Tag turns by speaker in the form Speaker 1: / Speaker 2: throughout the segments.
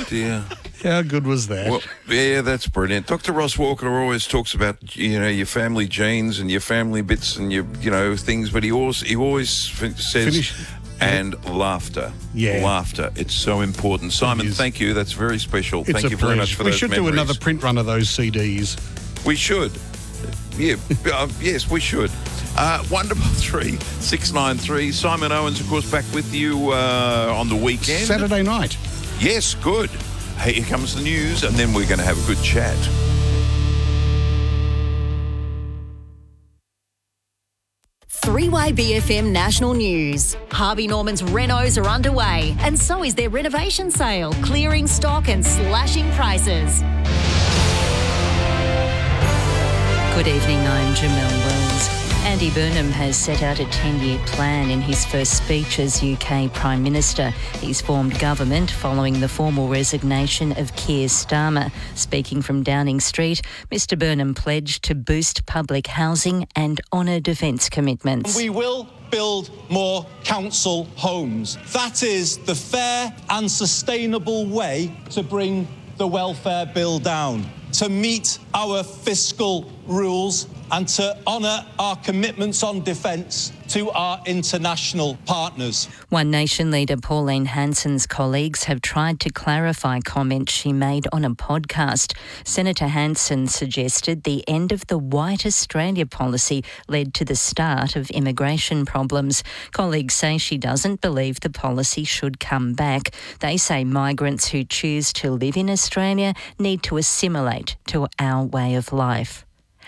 Speaker 1: dear.
Speaker 2: How good was that?
Speaker 1: Well, yeah, that's brilliant. Dr. Ross Walker always talks about, your family genes and your family bits and your, things, but he always says... And laughter.
Speaker 2: Yeah.
Speaker 1: Laughter. It's so important. Simon, thank you. That's very special. Thank you very much for those
Speaker 2: We should
Speaker 1: memories.
Speaker 2: do another print run of those CDs.
Speaker 1: We should. Yeah. Yes, we should. 133 Simon Owens, of course, back with you on the weekend.
Speaker 2: Saturday night.
Speaker 1: Yes, good. Hey, here comes the news, and then we're going to have a good chat.
Speaker 3: BFM National News. Harvey Norman's renos are underway, and so is their renovation sale, clearing stock and slashing prices. Good evening, I'm Jamelle Wells. Andy Burnham has set out a 10-year plan in his first speech as UK Prime Minister. He's formed government following the formal resignation of Keir Starmer. Speaking from Downing Street, Mr Burnham pledged to boost public housing and honour defence commitments.
Speaker 4: We will build more council homes. That is the fair and sustainable way to bring the welfare bill down, to meet our fiscal rules and to honour our commitments on defence to our international partners.
Speaker 3: One Nation leader Pauline Hanson's colleagues have tried to clarify comments she made on a podcast. Senator Hanson suggested the end of the White Australia policy led to the start of immigration problems. Colleagues say she doesn't believe the policy should come back. They say migrants who choose to live in Australia need to assimilate to our way of life.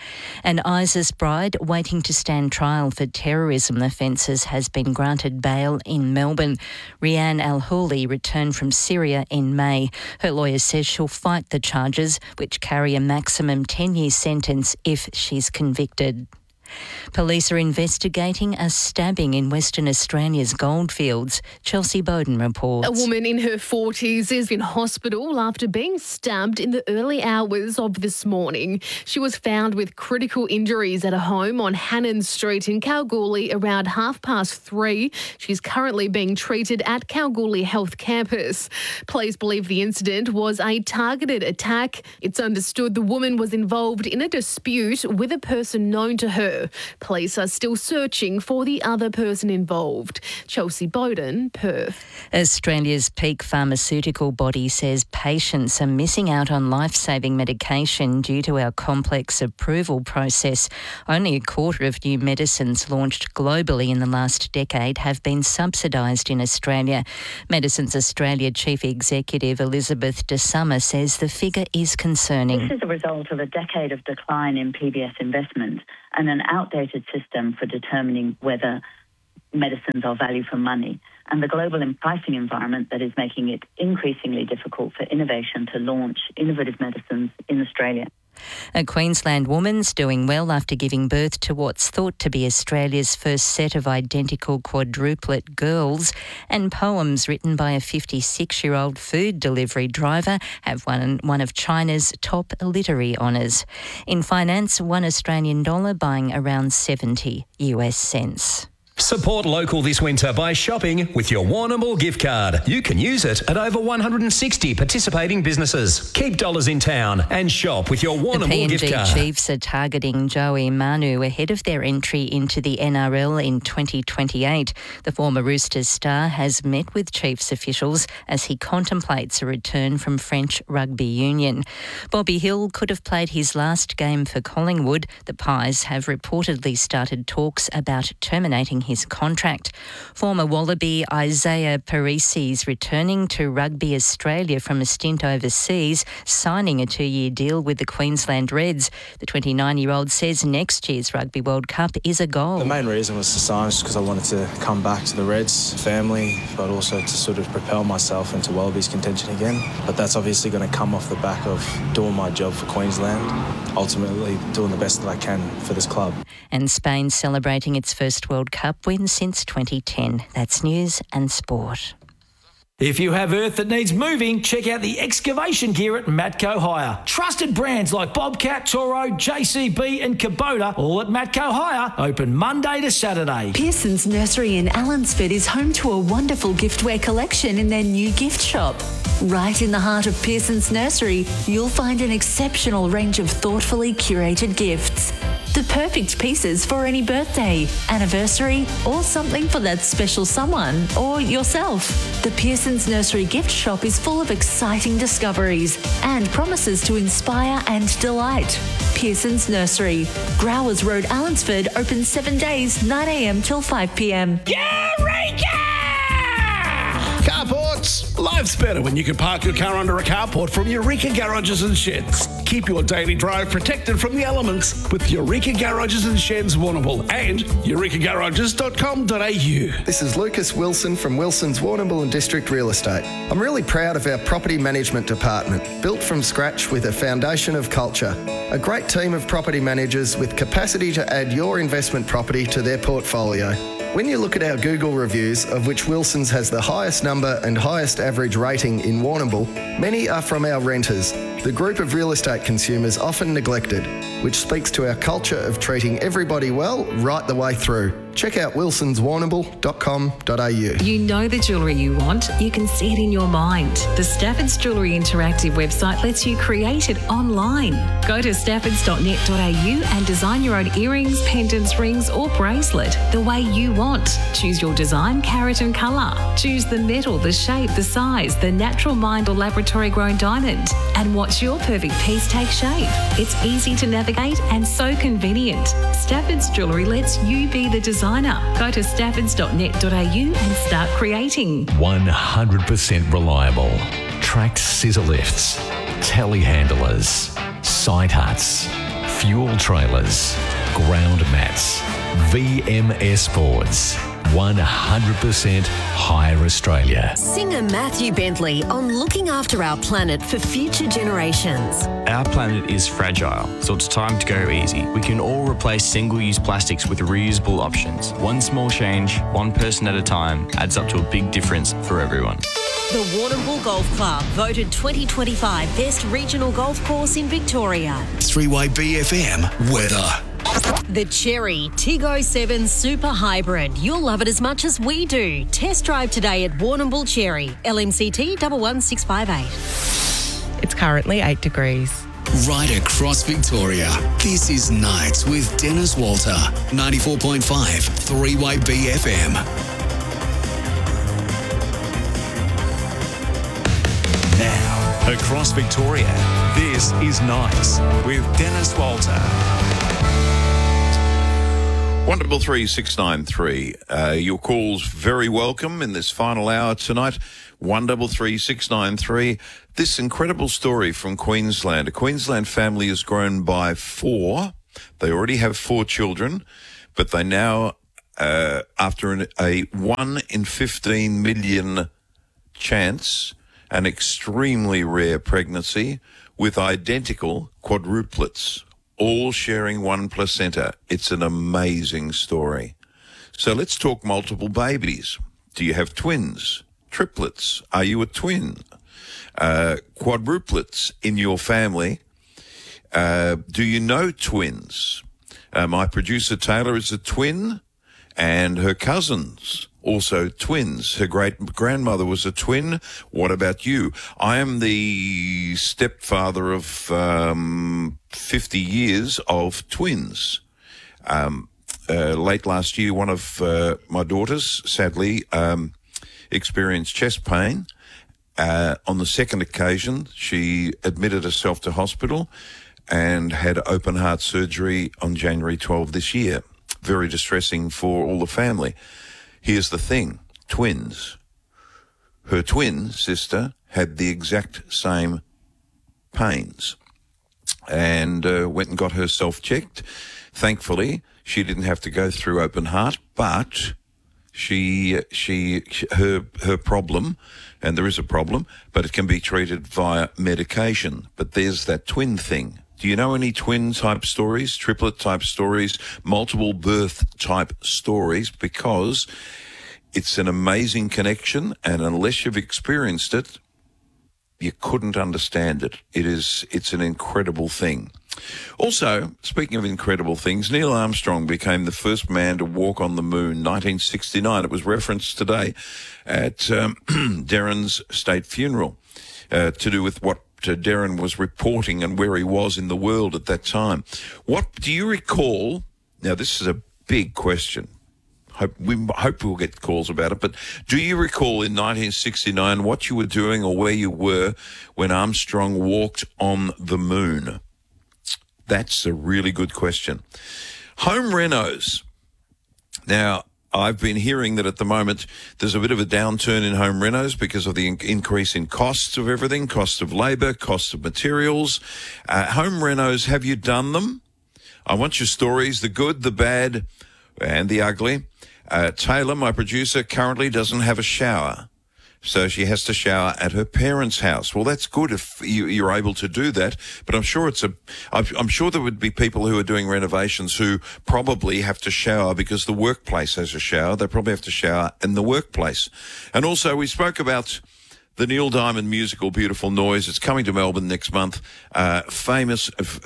Speaker 3: An ISIS bride waiting to stand trial for terrorism offences has been granted bail in Melbourne. Rianne Al-Houli returned from Syria in May. Her lawyer says she'll fight the charges, which carry a maximum 10-year sentence if she's convicted. Police are investigating a stabbing in Western Australia's goldfields. Chelsea Bowden reports.
Speaker 5: A woman in her 40s is in hospital after being stabbed in the early hours of this morning. She was found with critical injuries at a home on Hannan Street in Kalgoorlie around 3:30. She's currently being treated at Kalgoorlie Health Campus. Police believe the incident was a targeted attack. It's understood the woman was involved in a dispute with a person known to her. Police are still searching for the other person involved. Chelsea Bowden, Perth.
Speaker 3: Australia's peak pharmaceutical body says patients are missing out on life-saving medication due to our complex approval process. Only a quarter of new medicines launched globally in the last decade have been subsidised in Australia. Medicines Australia Chief Executive Elizabeth De Summer says the figure is concerning.
Speaker 6: This is a result of a decade of decline in PBS investment and an outdated system for determining whether medicines are value for money, and the global pricing environment that is making it increasingly difficult for innovation to launch innovative medicines in Australia.
Speaker 3: A Queensland woman's doing well after giving birth to what's thought to be Australia's first set of identical quadruplet girls, and poems written by a 56-year-old food delivery driver have won one of China's top literary honours. In finance, $1 Australian buying around 70 US cents.
Speaker 7: Support local this winter by shopping with your Warrnambool gift card. You can use it at over 160 participating businesses. Keep dollars in town and shop with your Warrnambool gift card.
Speaker 3: The PNG Chiefs are targeting Joey Manu ahead of their entry into the NRL in 2028. The former Roosters star has met with Chiefs officials as he contemplates a return from French rugby union. Bobby Hill could have played his last game for Collingwood. The Pies have reportedly started talks about terminating his contract. Former Wallaby Isaiah Parisi is returning to Rugby Australia from a stint overseas, signing a 2-year deal with the Queensland Reds. The 29-year-old says next year's Rugby World Cup is a goal.
Speaker 8: The main reason was to sign just because I wanted to come back to the Reds family, but also to sort of propel myself into Wallabies contention again. But that's obviously going to come off the back of doing my job for Queensland, ultimately doing the best that I can for this club.
Speaker 3: And Spain celebrating its first World Cup win since 2010. That's news and sport.
Speaker 9: If you have earth that needs moving, check out the excavation gear at Matco Hire. Trusted brands like Bobcat, Toro, JCB and Kubota, all at Matco Hire, open Monday to Saturday.
Speaker 10: Pearson's Nursery in Allansford is home to a wonderful giftware collection in their new gift shop. Right in the heart of Pearson's Nursery, you'll find an exceptional range of thoughtfully curated gifts. The perfect pieces for any birthday, anniversary, or something for that special someone or yourself. The Pearson's Nursery gift shop is full of exciting discoveries and promises to inspire and delight. Pearson's Nursery, Growers Road, Allansford, open 7 days, 9 a.m. till 5 p.m.
Speaker 2: Eureka! Carports! Life's better when you can park your car under a carport from Eureka Garages and Sheds. Keep your daily drive protected from the elements with Eureka Garages and Sheds Warrnambool and eurekagarages.com.au.
Speaker 11: This is Lucas Wilson from Wilson's Warrnambool and District Real Estate. I'm really proud of our property management department, built from scratch with a foundation of culture. A great team of property managers with capacity to add your investment property to their portfolio. When you look at our Google reviews, of which Wilson's has the highest number and highest average rating in Warrnambool, many are from our renters, the group of real estate consumers often neglected, which speaks to our culture of treating everybody well right the way through. Check out wilsonswarrnambool.com.au.
Speaker 12: You know the jewellery you want, you can see it in your mind. The Stafford's Jewellery Interactive website lets you create it online. Go to staffords.net.au and design your own earrings, pendants, rings or bracelet the way you want. Choose your design, carat and colour. Choose the metal, the shape, the size, the natural mined or laboratory grown diamond. And watch your perfect piece take shape. It's easy to navigate and so convenient. Stafford's Jewellery lets you be the designer. Go to staffords.net.au and start creating.
Speaker 7: 100% reliable. Tracked scissor lifts, telehandlers, side huts, fuel trailers, ground mats, VMS boards. 100% Hire Australia.
Speaker 13: Singer Matthew Bentley on looking after our planet for future generations.
Speaker 14: Our planet is fragile, so it's time to go easy. We can all replace single-use plastics with reusable options. One small change, one person at a time, adds up to a big difference for everyone.
Speaker 13: The Warrnambool Golf Club, voted 2025 Best Regional Golf Course in Victoria.
Speaker 15: 3-Way BFM weather.
Speaker 13: The Cherry Tiggo 7 Super Hybrid. You'll love it as much as we do. Test drive today at Warrnambool Cherry. LMCT 11658.
Speaker 16: It's currently 8 degrees.
Speaker 15: Right across Victoria, this is Nights with Dennis Walter. 94.5 3-Way BFM.
Speaker 17: Now, across Victoria, this is Nights with Dennis Walter.
Speaker 1: 133693. Your calls very welcome in this final hour tonight. 133693. This incredible story from Queensland. A Queensland family has grown by 4. They already have 4 children, but they now, after a 1 in 15 million chance, an extremely rare pregnancy with identical quadruplets, all sharing one placenta. It's an amazing story. So let's talk multiple babies. Do you have twins? Triplets? Are you a twin? Quadruplets in your family? Do you know twins? My producer Taylor is a twin, and her cousins also twins. Her great-grandmother was a twin. What about you? I am the stepfather of 50 years of twins. Late last year, one of my daughters, sadly, experienced chest pain. On the second occasion, she admitted herself to hospital and had open heart surgery on January 12 this year. Very distressing for all the family. Here's the thing, twins. Her twin sister had the exact same pains and went and got herself checked. Thankfully, she didn't have to go through open heart, but her problem, and there is a problem, but it can be treated via medication. But there's that twin thing. Do you know any twin type stories, triplet type stories, multiple birth type stories? Because It's an amazing connection, and unless you've experienced it, you couldn't understand it. It's an incredible thing. Also, speaking of incredible things, Neil Armstrong became the first man to walk on the moon, 1969. It was referenced today at Darren's state funeral to do with what Darren was reporting and where he was in the world at that time. What do you recall? Now, this is a big question. We hope we'll get calls about it, but do you recall in 1969 what you were doing or where you were when Armstrong walked on the moon? That's a really good question. Home renos. Now, I've been hearing that at the moment there's a bit of a downturn in home renos because of the increase in costs of everything, cost of labour, cost of materials. Home renos, have you done them? I want your stories, the good, the bad, and the ugly. Taylor, my producer, currently doesn't have a shower, so she has to shower at her parents' house. Well, that's good if you're able to do that, but I'm sure I'm sure there would be people who are doing renovations who probably have to shower because the workplace has a shower. They probably have to shower in the workplace. And also, we spoke about the Neil Diamond musical, Beautiful Noise. It's coming to Melbourne next month. Favourite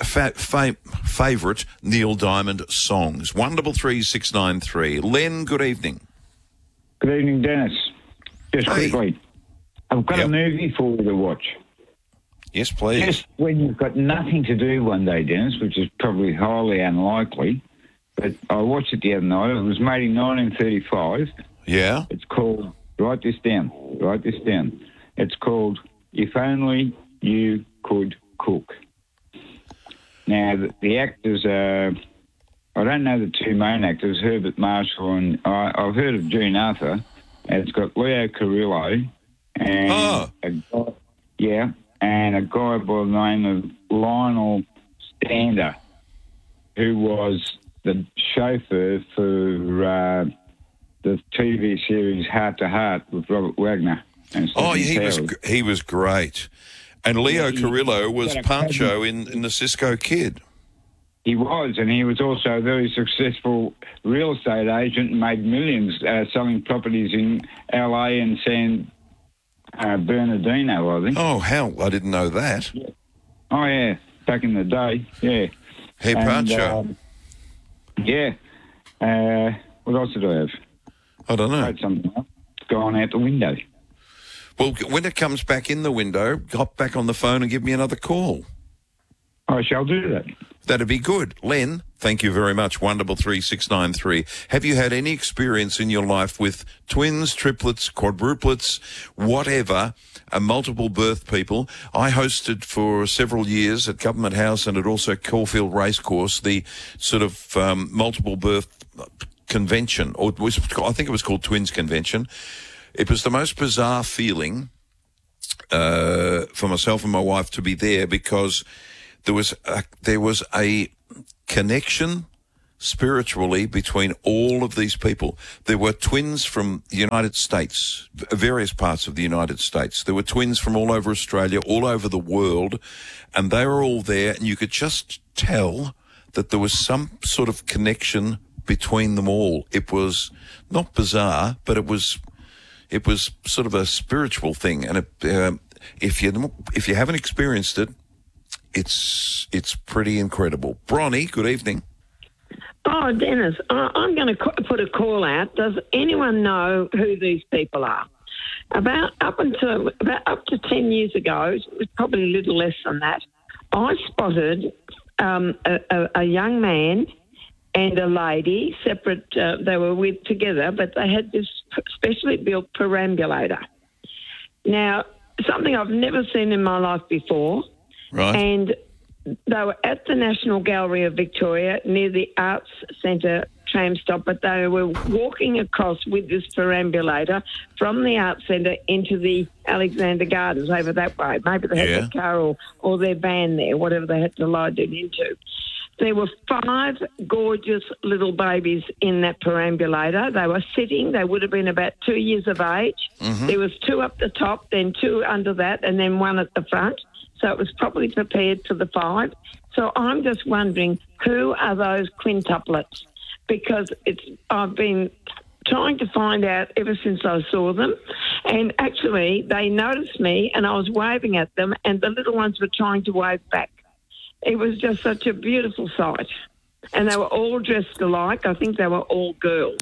Speaker 1: Neil Diamond songs. 133693. Len, good evening.
Speaker 18: Good evening, Dennis. Just quickly, I've got a movie for you to watch.
Speaker 1: Yes, please.
Speaker 18: Just when you've got nothing to do one day, Dennis, which is probably highly unlikely, but I watched it the other night. It was made in 1935.
Speaker 1: Yeah.
Speaker 18: It's called, write this down. It's called If Only You Could Cook. Now, the actors are, I don't know the two main actors, Herbert Marshall and I've heard of June Arthur. And it's got Leo Carrillo and and a guy by the name of Lionel Stander, who was the chauffeur for the TV series Heart to Heart with Robert Wagner. And
Speaker 1: he was great. And Leo Carrillo was Pancho in the Cisco Kid.
Speaker 18: He was, and he was also a very successful real estate agent and made millions selling properties in LA and San Bernardino, I think.
Speaker 1: Oh, hell, I didn't know that.
Speaker 18: Yeah. Oh, yeah, back in the day, yeah.
Speaker 1: Hey, Pancho.
Speaker 18: What else did I have?
Speaker 1: I don't know.
Speaker 18: I had something else. It's gone out the window.
Speaker 1: Well, when it comes back in the window, hop back on the phone and give me another call.
Speaker 18: I shall do that.
Speaker 1: That'd be good. Len, thank you very much. 133693. Have you had any experience in your life with twins, triplets, quadruplets, whatever, multiple birth people? I hosted for several years at Government House and at also Caulfield Racecourse the sort of multiple birth convention, or I think it was called Twins Convention. It was the most bizarre feeling for myself and my wife to be there because there was a connection spiritually between all of these people. There were twins from the United States, various parts of the United States. There were twins from all over Australia, all over the world, and they were all there, and you could just tell that there was some sort of connection between them all. It was not bizarre, but it was sort of a spiritual thing. And if you haven't experienced it, it's pretty incredible. Bronnie, good evening.
Speaker 19: Oh, Dennis, I'm going to put a call out. Does anyone know who these people are? Up to 10 years ago, it was probably a little less than that, I spotted a young man and a lady, separate, they were together, but they had this specially built perambulator. Now, something I've never seen in my life before.
Speaker 1: Right.
Speaker 19: And they were at the National Gallery of Victoria near the Arts Centre tram stop, but they were walking across with this perambulator from the Arts Centre into the Alexander Gardens over that way. Maybe they had their car or their van there, whatever they had to load it into. There were 5 gorgeous little babies in that perambulator. They were sitting. They would have been about 2 years of age. Mm-hmm. There was 2 up the top, then 2 under that, and then 1 at the front. So it was probably prepared for the 5. So I'm just wondering, who are those quintuplets? Because I've been trying to find out ever since I saw them. And actually, they noticed me and I was waving at them and the little ones were trying to wave back. It was just such a beautiful sight. And they were all dressed alike. I think they were all girls.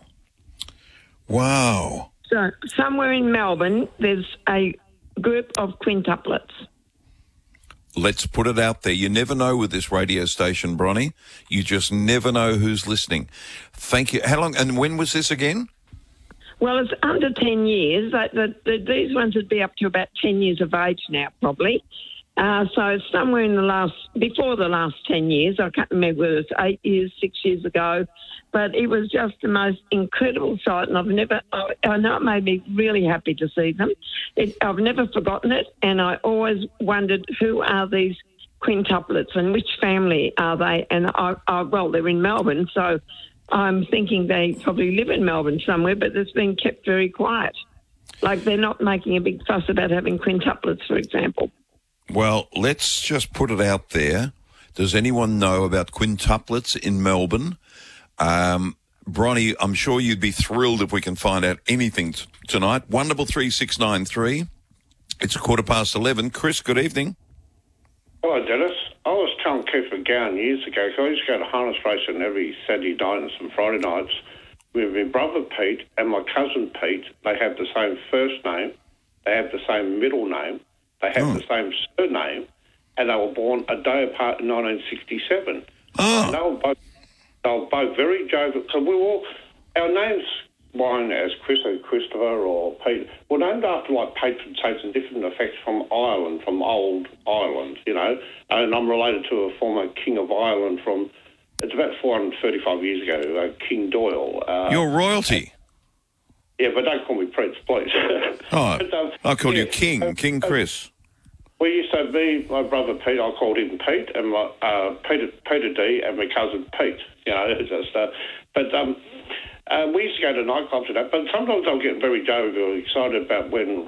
Speaker 1: Wow.
Speaker 19: So somewhere in Melbourne, there's a group of quintuplets.
Speaker 1: Let's put it out there. You never know with this radio station, Bronnie. You just never know who's listening. Thank you. How long, and when was this again?
Speaker 19: Well, it's under 10 years. These ones would be up to about 10 years of age now, probably. So somewhere in before the last 10 years, I can't remember whether it's 8 years, 6 years ago, but it was just the most incredible sight, and I know it made me really happy to see them. I've never forgotten it, and I always wondered who are these quintuplets and which family are they? And well, they're in Melbourne, so I'm thinking they probably live in Melbourne somewhere, but it's been kept very quiet. Like they're not making a big fuss about having quintuplets, for example.
Speaker 1: Well, let's just put it out there. Does anyone know about quintuplets in Melbourne? Bronnie, I'm sure you'd be thrilled if we can find out anything tonight. 133 It's 11:15. Chris, good evening.
Speaker 20: Hello, Dennis. I was telling Keith McGowan years ago, because I used to go to harness racing every Saturday night and some Friday nights with my brother Pete and my cousin Pete. They have the same first name, they have the same middle name, they have the same surname, and they were born a day apart in 1967. And they were both very jovial. So our names, mine as Chris or Christopher or Pete, were named after like patron saints and different effects from Ireland, from old Ireland, you know. And I'm related to a former King of Ireland from, it's about 435 years ago, King Doyle.
Speaker 1: You're royalty.
Speaker 20: Yeah, but don't call me Prince, please.
Speaker 1: Oh, I'll call you King, King Chris.
Speaker 20: We used to be, my brother Pete, I called him Pete, and my Peter D, and my cousin Pete, you know, just, we used to go to nightclubs and that, but sometimes I'll get very jovial, excited about when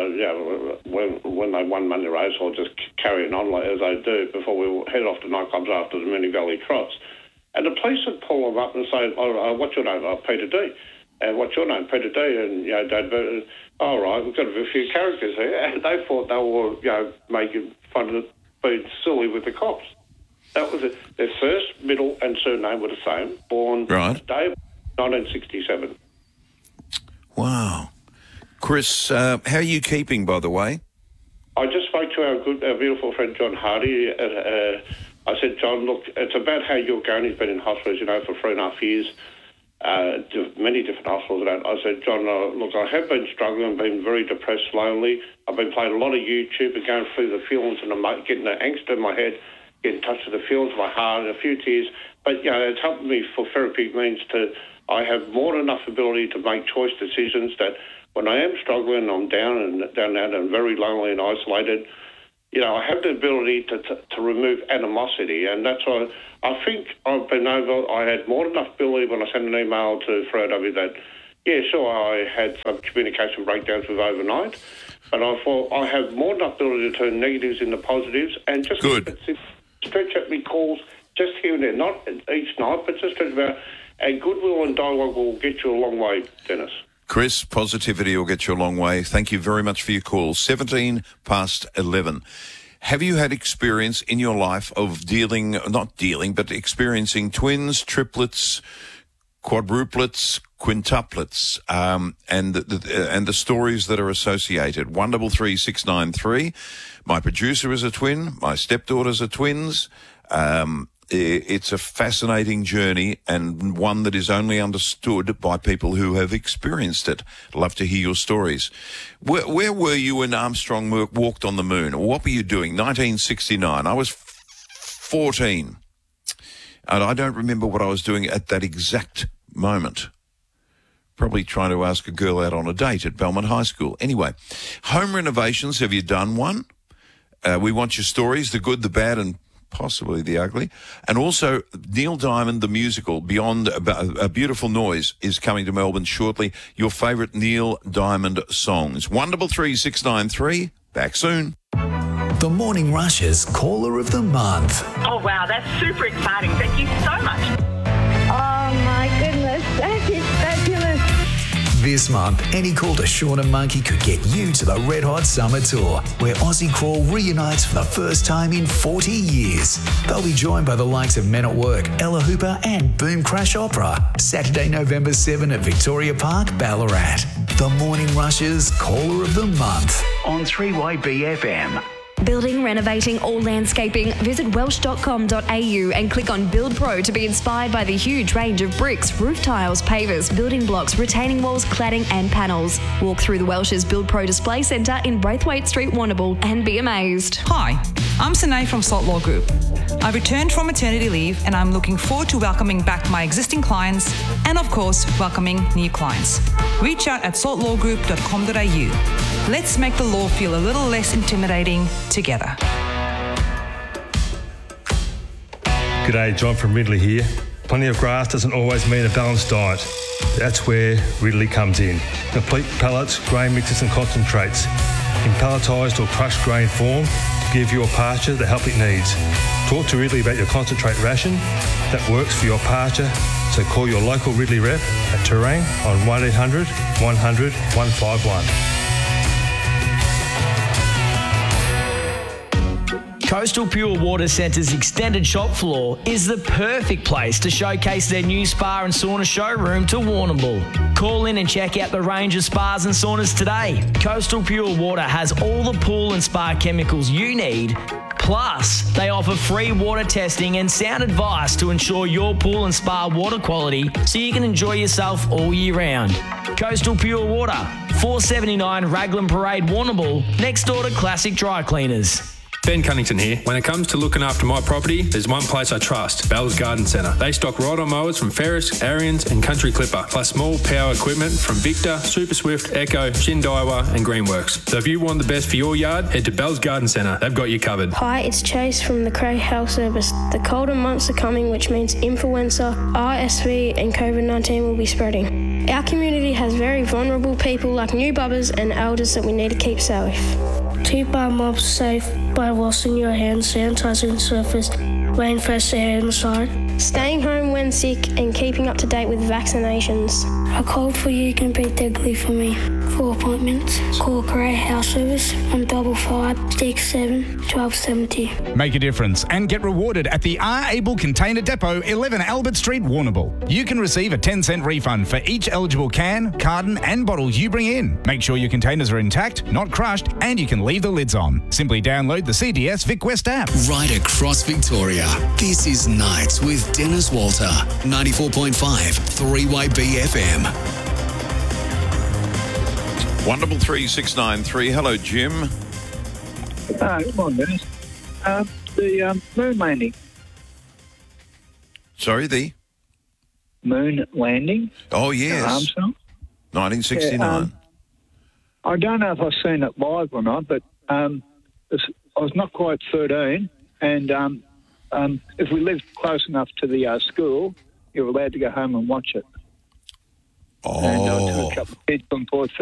Speaker 20: they won Monday Race, or just carrying on like as they do before we head off to nightclubs after the Moonee Valley Trots. And the police would pull them up and say, what's your name? Peter D. And what's your name? Peter D. And, you know, Dad, all right, we've got a few characters here. And they thought they were, you know, making fun of being silly with the cops. That was it. Their first, middle and surname were the same. Born day 1967.
Speaker 1: Wow. Chris, how are you keeping, by the way?
Speaker 20: I just spoke to our beautiful friend John Hardy. I said, John, look, it's about how you're going. He's been in hospitals, you know, for 3.5 years, many different hospitals. I said, John, look, I have been struggling, been very depressed, lonely. I've been playing a lot of YouTube and going through the feelings and getting the angst in my head, getting in touch with the feelings of my heart, and a few tears. But, you know, it's helped me for therapy means I have more than enough ability to make choice decisions that when I am struggling, I'm down and very lonely and isolated, you know, I have the ability to remove animosity, and that's why I think I've been able. I had more than enough ability when I sent an email to Fred W that, yeah, sure, I had some communication breakdowns with overnight, but I thought I have more than enough ability to turn negatives into positives and just stretch out me calls just here and there, not each night, but just about. And goodwill and dialogue will get you a long way, Dennis.
Speaker 1: Chris, positivity will get you a long way. Thank you very much for your call. 11:17. Have you had experience in your life of experiencing twins, triplets, quadruplets, quintuplets, and the stories that are associated? 133 693. My producer is a twin. My stepdaughters are twins. It's a fascinating journey and one that is only understood by people who have experienced it. Love to hear your stories. Where were you when Armstrong walked on the moon? Or what were you doing? 1969. I was 14. And I don't remember what I was doing at that exact moment. Probably trying to ask a girl out on a date at Belmont High School. Anyway, home renovations, have you done one? We want your stories, the good, the bad, and possibly the ugly. And also, Neil Diamond, the musical, Beyond a Beautiful Noise, is coming to Melbourne shortly. Your favourite Neil Diamond songs. 133 693. Back soon.
Speaker 15: The Morning Rush's Caller of the Month.
Speaker 21: Oh, wow, that's super exciting. Thank you so much.
Speaker 22: Oh, my goodness. That is fabulous.
Speaker 21: This month, any call to Sean and Monkey could get you to the Red Hot Summer Tour, where Aussie Crawl reunites for the first time in 40 years. They'll be joined by the likes of Men at Work, Ella Hooper and Boom Crash Opera. Saturday, November 7 at Victoria Park, Ballarat. The Morning Rush's Caller of the Month on 3YB FM.
Speaker 22: Building, renovating or landscaping? Visit welsh.com.au and click on Build Pro to be inspired by the huge range of bricks, roof tiles, pavers, building blocks, retaining walls, cladding and panels. Walk through the Welsh's Build Pro Display Centre in Braithwaite Street, Warrnambool and be amazed.
Speaker 23: Hi, I'm Sanae from Salt Law Group. I returned from maternity leave and I'm looking forward to welcoming back my existing clients and, of course, welcoming new clients. Reach out at saltlawgroup.com.au. Let's make the law feel a little less intimidating together.
Speaker 24: G'day, John from Ridley here. Plenty of grass doesn't always mean a balanced diet. That's where Ridley comes in. Complete pellets, grain mixes and concentrates in pelletised or crushed grain form to give your pasture the help it needs. Talk to Ridley about your concentrate ration that works for your pasture, so call your local Ridley rep at Terrain on 1800 100 151.
Speaker 9: Coastal Pure Water Centre's extended shop floor is the perfect place to showcase their new spa and sauna showroom to Warrnambool. Call in and check out the range of spas and saunas today. Coastal Pure Water has all the pool and spa chemicals you need. Plus, they offer free water testing and sound advice to ensure your pool and spa water quality so you can enjoy yourself all year round. Coastal Pure Water, 479 Raglan Parade, Warrnambool, next door to Classic Dry Cleaners.
Speaker 25: Ben Cunnington here. When it comes to looking after my property, there's one place I trust, Bell's Garden Centre. They stock ride-on mowers from Ferris, Ariens and Country Clipper, plus small power equipment from Victor, Super Swift, Echo, Shindaiwa and Greenworks. So if you want the best for your yard, head to Bell's Garden Centre. They've got you covered.
Speaker 26: Hi, it's Chase from the Craig Health Service. The colder months are coming, which means influenza, RSV and COVID-19 will be spreading. Our community has very vulnerable people like new bubbers and elders that we need to keep safe.
Speaker 27: Keep our mobs safe by washing your hands, sanitizing surface, wearing fresh air inside,
Speaker 26: staying home when sick and keeping up to date with vaccinations.
Speaker 27: A cold for you can be deadly for me. For appointments, call Grey House Service on 55 67 1270.
Speaker 28: Make a difference and get rewarded at the R. Able Container Depot, 11 Albert Street, Warrnambool. You can receive a 10-cent refund for each eligible can, carton and bottles you bring in. Make sure your containers are intact, not crushed, and you can leave the lids on. Simply download the CDS Vic West app.
Speaker 15: Right across Victoria, this is Nights with Dennis Walter, 94.5 3YB FM.
Speaker 1: Wonderful 3693. Hello, Jim.
Speaker 29: Good morning, Dennis. The moon landing.
Speaker 1: Sorry, the
Speaker 29: moon landing.
Speaker 1: Oh yes,
Speaker 29: Armstrong.
Speaker 1: 1969.
Speaker 29: I don't know if I've seen it live or not, but I was not quite 13, and if we lived close enough to the school, you were allowed to go home and watch it.
Speaker 1: Oh.
Speaker 29: And I took a couple of kids from Port